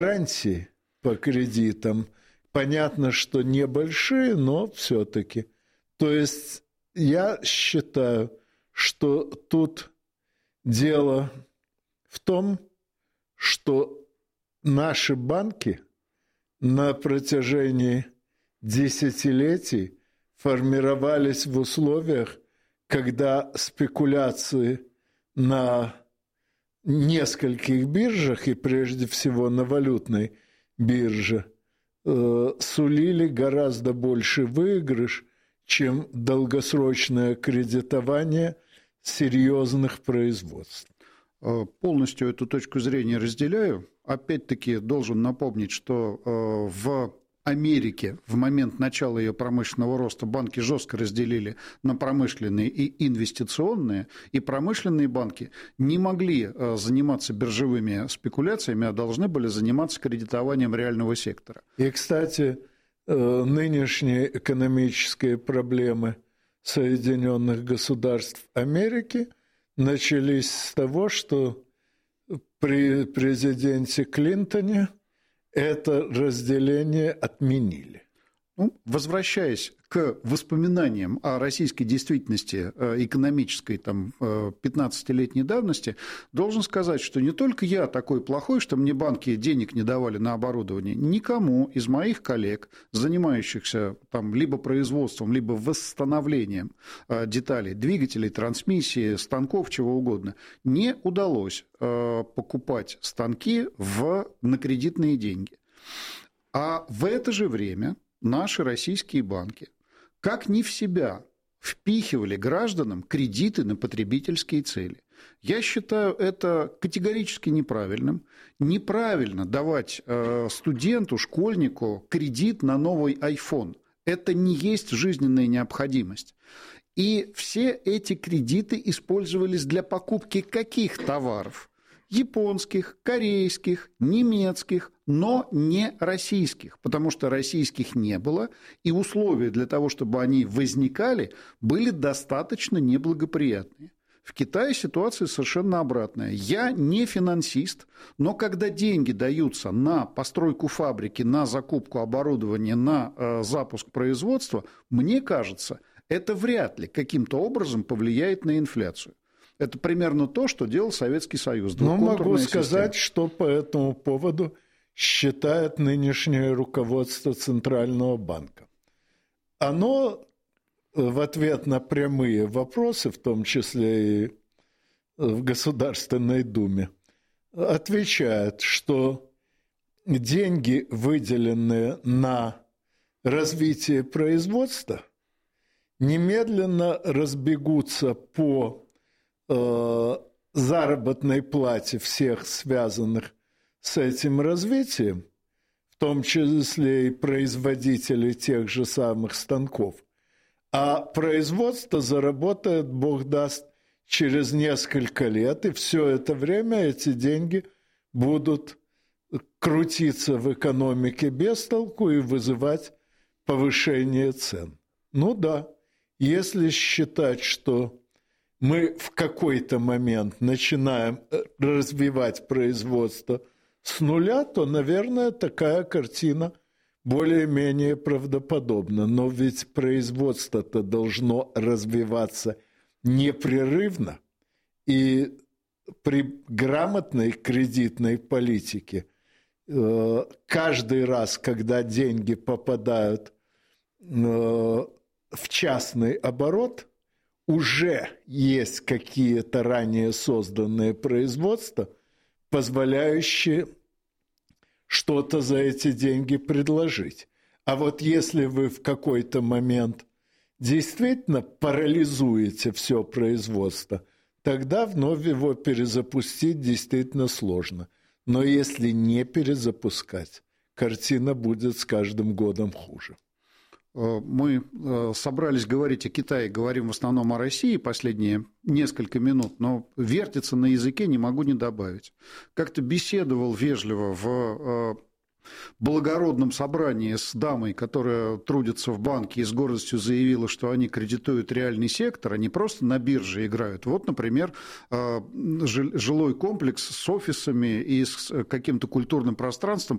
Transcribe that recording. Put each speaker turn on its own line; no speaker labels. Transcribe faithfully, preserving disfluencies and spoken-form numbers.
гарантии по кредитам, понятно, что небольшие, но все-таки. То есть я считаю, что тут дело в том, что наши банки на протяжении десятилетий формировались в условиях, когда спекуляции на нескольких биржах, и прежде всего на валютной бирже, э, сулили гораздо больше выигрыш, чем долгосрочное кредитование серьезных производств.
Полностью эту точку зрения разделяю. Опять-таки должен напомнить, что в Америке в момент начала ее промышленного роста банки жестко разделили на промышленные и инвестиционные, и промышленные банки не могли заниматься биржевыми спекуляциями, а должны были заниматься кредитованием реального сектора.
И, кстати, нынешние экономические проблемы Соединенных Государств Америки начались с того, что при президенте Клинтоне это разделение отменили.
Ну, возвращаясь к воспоминаниям о российской действительности экономической там, пятнадцатилетней давности, должен сказать, что не только я такой плохой, что мне банки денег не давали на оборудование. Никому из моих коллег, занимающихся там, либо производством, либо восстановлением деталей, двигателей, трансмиссии, станков, чего угодно, не удалось покупать станки в, на кредитные деньги. А в это же время наши российские банки, как ни в себя, впихивали гражданам кредиты на потребительские цели. Я считаю это категорически неправильным. Неправильно давать э, студенту, школьнику кредит на новый iPhone. Это не есть жизненная необходимость. И все эти кредиты использовались для покупки каких товаров? Японских, корейских, немецких, но не российских, потому что российских не было, и условия для того, чтобы они возникали, были достаточно неблагоприятные. В Китае ситуация совершенно обратная. Я не финансист, но когда деньги даются на постройку фабрики, на закупку оборудования, на э, запуск производства, мне кажется, это вряд ли каким-то образом повлияет на инфляцию. Это примерно то, что делал Советский Союз.
Но могу сказать, система. Что по этому поводу считает нынешнее руководство Центрального банка. Оно в ответ на прямые вопросы, в том числе и в Государственной Думе, отвечает, что деньги, выделенные на развитие производства, немедленно разбегутся по заработной плате всех связанных с этим развитием, в том числе и производителей тех же самых станков, а производство заработает, Бог даст, через несколько лет, и все это время эти деньги будут крутиться в экономике без толку и вызывать повышение цен. Ну да, если считать, что мы в какой-то момент начинаем развивать производство с нуля, то, наверное, такая картина более-менее правдоподобна. Но ведь производство-то должно развиваться непрерывно, и при грамотной кредитной политике каждый раз, когда деньги попадают в частный оборот, уже есть какие-то ранее созданные производства, позволяющие что-то за эти деньги предложить. А вот если вы в какой-то момент действительно парализуете все производство, тогда вновь его перезапустить действительно сложно. Но если не перезапускать, картина будет с каждым годом хуже.
Мы собрались говорить о Китае, говорим в основном о России последние несколько минут, но вертится на языке, не могу не добавить. Как-то беседовал вежливо в благородном собрании с дамой, которая трудится в банке и с гордостью заявила, что они кредитуют реальный сектор, они просто на бирже играют. Вот, например, жилой комплекс с офисами и с каким-то культурным пространством